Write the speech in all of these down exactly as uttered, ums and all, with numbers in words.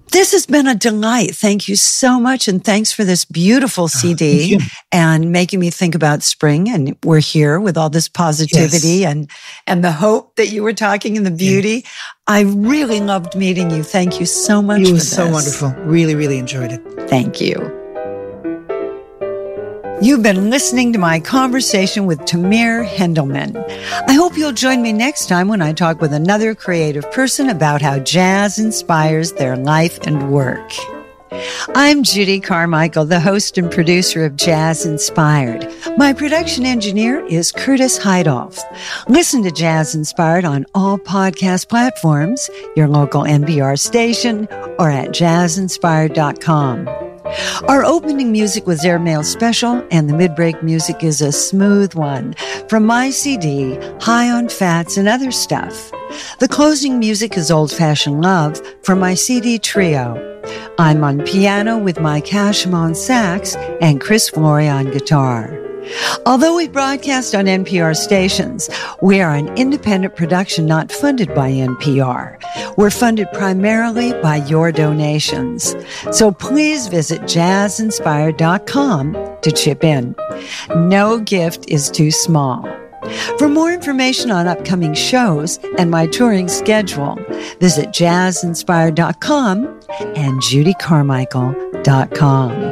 This has been a delight. Thank you so much. And thanks for this beautiful C D oh, and making me think about spring. And we're here with all this positivity yes. and, and the hope that you were talking and the beauty. Yes. I really loved meeting you. Thank you so much. You were so wonderful. Really, really enjoyed it. Thank you. You've been listening to my conversation with Tamir Hendelman. I hope you'll join me next time when I talk with another creative person about how jazz inspires their life and work. I'm Judy Carmichael, the host and producer of Jazz Inspired. My production engineer is Curtis Heidoff. Listen to Jazz Inspired on all podcast platforms, your local N P R station, or at jazz inspired dot com. Our opening music was Airmail Special, and the mid-break music is a smooth one from my C D, High on Fats and Other Stuff. The closing music is Old Fashioned Love from my C D Trio. I'm on piano with Mike Hashem on sax and Chris Flory on guitar. Although we broadcast on N P R stations, we are an independent production not funded by N P R. We're funded primarily by your donations. So please visit jazz inspired dot com to chip in. No gift is too small. For more information on upcoming shows and my touring schedule, visit jazz inspired dot com and judy carmichael dot com.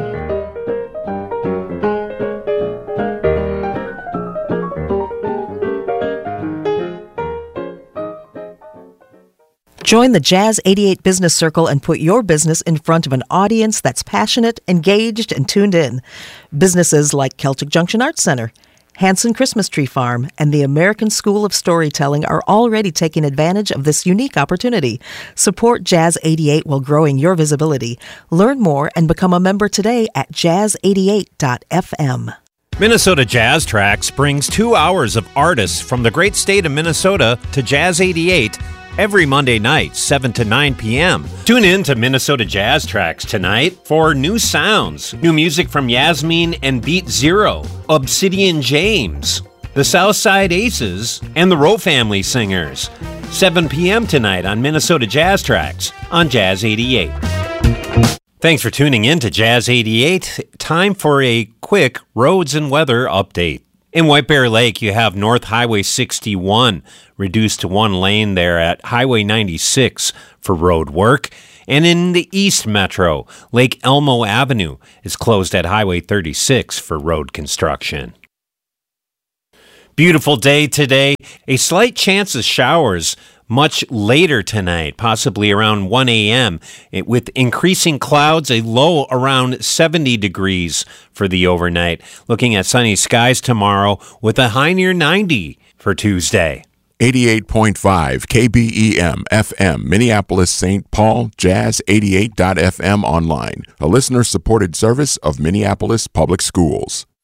Join the Jazz eighty-eight Business Circle and put your business in front of an audience that's passionate, engaged, and tuned in. Businesses like Celtic Junction Arts Center, Hanson Christmas Tree Farm, and the American School of Storytelling are already taking advantage of this unique opportunity. Support Jazz eighty-eight while growing your visibility. Learn more and become a member today at jazz eighty-eight dot f m. Minnesota Jazz Tracks brings two hours of artists from the great state of Minnesota to Jazz eighty-eight every Monday night, seven to nine p.m. Tune in to Minnesota Jazz Tracks tonight for new sounds, new music from Yasmin and Beat Zero, Obsidian James, the Southside Aces, and the Rowe Family Singers. seven p.m. tonight on Minnesota Jazz Tracks on Jazz eighty-eight. Thanks for tuning in to Jazz eighty-eight. Time for a quick roads and weather update. In White Bear Lake, you have North Highway sixty-one reduced to one lane there at Highway ninety-six for road work. And in the East Metro, Lake Elmo Avenue is closed at Highway thirty-six for road construction. Beautiful day today. A slight chance of showers much later tonight, possibly around one a.m. It, with increasing clouds, a low around seventy degrees for the overnight. Looking at sunny skies tomorrow with a high near ninety for Tuesday. eighty-eight point five K B E M F M, Minneapolis, Saint Paul, jazz eighty-eight dot f m online, a listener-supported service of Minneapolis Public Schools.